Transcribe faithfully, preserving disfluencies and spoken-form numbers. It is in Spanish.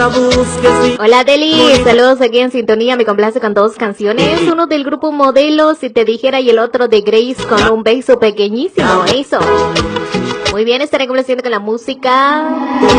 Hola Deli, saludos aquí en sintonía, me complace con dos canciones, uno del grupo Modelo, Si Te Dijera, y el otro de Grace con Un Beso Pequeñísimo, eso. Muy bien, estaré complaciendo con la música